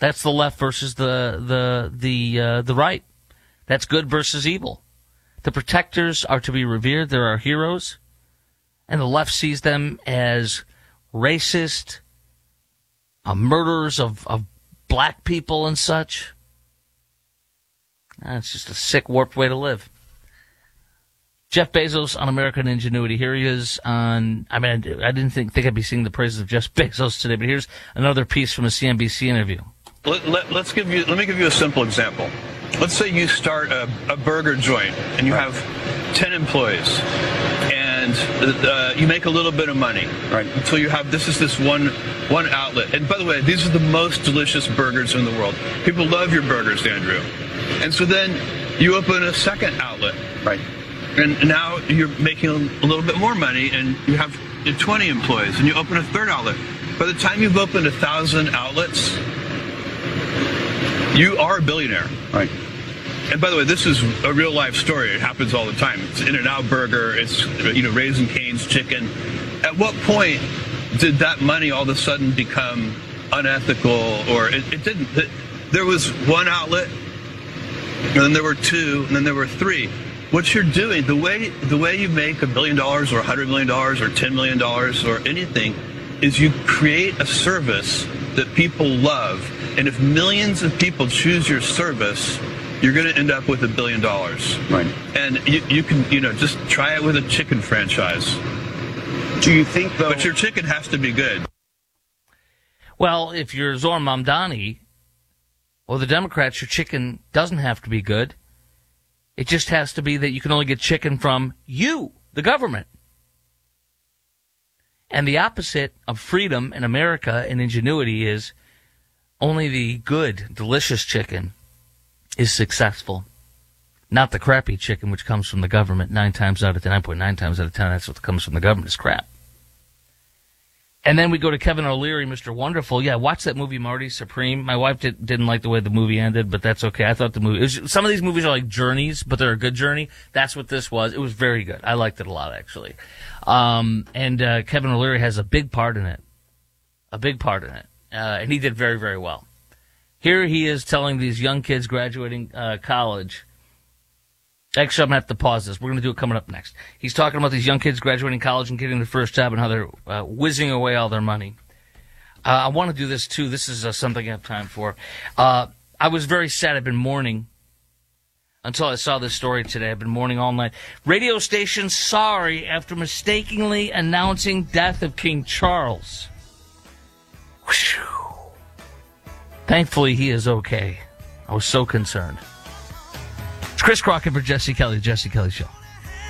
That's the left versus the right. That's good versus evil. The protectors are to be revered. They're our heroes. And the left sees them as racist, murderers of black people and such. It's just a sick, warped way to live. Jeff Bezos on American Ingenuity. Here he is on, I didn't think I'd be seeing the praises of Jeff Bezos today, but here's another piece from a CNBC interview. Let me give you a simple example. Let's say you start a burger joint and you have 10 employees and you make a little bit of money, right? Until you have this one outlet. And by the way, these are the most delicious burgers in the world. People love your burgers, Andrew. And so then you open a second outlet, right? And now you're making a little bit more money, and you have 20 employees, and you open a third outlet. By the time you've opened 1,000 outlets, you are a billionaire. Right. And by the way, this is a real life story. It happens all the time. It's In-N-Out Burger. It's Raising Cane's Chicken. At what point did that money all of a sudden become unethical? Or it didn't. There was one outlet, and then there were two, and then there were three. What you're doing, the way you make $1 billion or $100 million or $10 million or anything, is you create a service that people love. And if millions of people choose your service, you're going to end up with $1 billion. Right. And you can, just try it with a chicken franchise. Do you think, though? But your chicken has to be good. Well, if you're Zohar Mamdani or the Democrats, your chicken doesn't have to be good. It just has to be that you can only get chicken from you, the government. And the opposite of freedom in America and ingenuity is only the good, delicious chicken is successful. Not the crappy chicken which comes from the government 9.9 times out of 10, that's what comes from the government is crap. And then we go to Kevin O'Leary, Mr. Wonderful. Yeah, watch that movie, Marty Supreme. My wife didn't like the way the movie ended, but that's okay. I thought the movie... some of these movies are like journeys, but they're a good journey. That's what this was. It was very good. I liked it a lot, actually. And Kevin O'Leary has a big part in it. And he did very, very well. Here he is telling these young kids graduating college... Actually, I'm going to have to pause this. We're going to do it coming up next. He's talking about these young kids graduating college and getting their first job and how they're whizzing away all their money. I want to do this, too. This is something I have time for. I was very sad. I've been mourning until I saw this story today. I've been mourning all night. Radio station sorry after mistakenly announcing death of King Charles. Whew. Thankfully, he is okay. I was so concerned. It's Chris Crockett for Jesse Kelly, The Jesse Kelly Show.